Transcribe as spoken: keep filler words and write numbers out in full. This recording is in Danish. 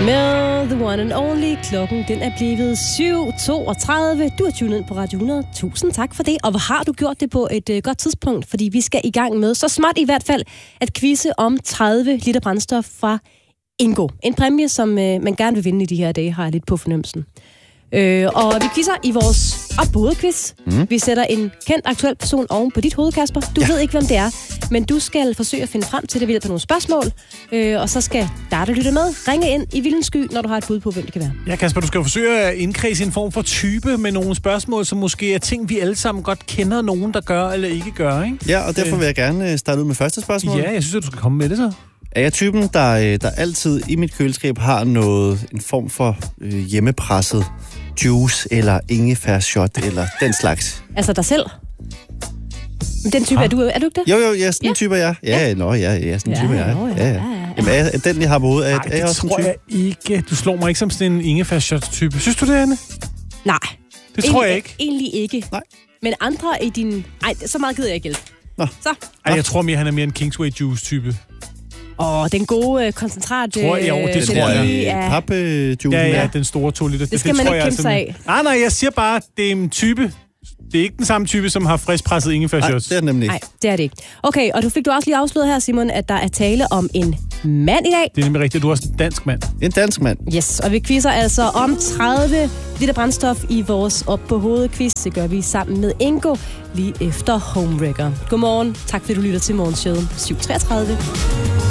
Med The One and Only. Klokken den er blevet syv toogtredive. Du har tunet ind på Radio hundrede. Tusind tak for det. Og hvor har du gjort det på et uh, godt tidspunkt? Fordi vi skal i gang med, så smart i hvert fald, at quizze om tredive liter brændstof fra Ingo. En præmie, som uh, man gerne vil vinde i de her dage, har jeg lidt på fornemmelsen. Øh, og vi quizzer i vores opbodequiz. Mm. Vi sætter en kendt aktuel person oven på dit hoved, Kasper. Du ja. ved ikke, hvem det er, men du skal forsøge at finde frem til det ved hjælp af nogle spørgsmål. Øh, og så skal dig, der lytter med, ringe ind i vildens sky, når du har et bud på, hvem det kan være. Ja, Kasper, du skal jo forsøge at indkredse en form for type med nogle spørgsmål, som måske er ting, vi alle sammen godt kender nogen, der gør eller ikke gør, ikke? Ja, og derfor vil jeg gerne starte ud med første spørgsmål. Ja, jeg synes, at du skal komme med det så. Er jeg typen, der, der altid i mit køleskab har noget, en form for øh, hjemmepresset juice eller ingefærshot eller den slags? Altså dig selv? Den type ha? er du, er du ikke det? Jo, jo, ja, sådan en ja. type er jeg. Ja, ja, nå, ja, ja, sådan en ja, type er jeg. Ja, ja. Jamen, er jeg, den, jeg har på hovedet, er, Ej, er jeg også en type? det tror jeg ikke. Du slår mig ikke som sådan en ingefærshot-type. Synes du det, Anne? Nej. Det tror jeg ikke. Egentlig ikke. Nej. Men andre i din... Ej, så meget gider jeg ikke hjælpe. Nå. Så. Ej, jeg tror mere, han er mere en Kingsway Juice-type. Åh, den gode øh, koncentrat... Tror jeg, jo, det tror jeg. Ja. Pappejuice. Ja, ja, den store to liter. Det skal det, man ikke kæmpe sig af. Nej, nej, jeg siger bare, det er en type. Det er ikke den samme type, som har friskpresset ingefærshots. Nej, det er nemlig ikke. Nej, det er det ikke. Okay, og du fik du også lige afsløret her, Simon, at der er tale om en mand i dag. Det er nemlig rigtigt, du er også en dansk mand. En dansk mand. Yes, og vi quizzer altså om tredive liter brændstof i vores op på hovedet quiz. Det gør vi sammen med Ingo lige efter Homewrecker. Godmorgen. Tak fordi du lytter til morgenshowet syv treogtredive.